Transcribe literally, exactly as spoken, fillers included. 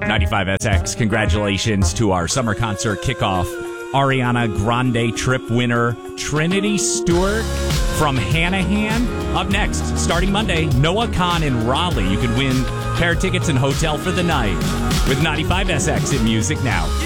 ninety-five S X, congratulations to our summer concert kickoff. Ariana Grande trip winner, Trinity Stewart from Hanahan. Up next, starting Monday, Noah Khan in Raleigh. You can win pair of tickets and hotel for the night with ninety-five S X in Music Now.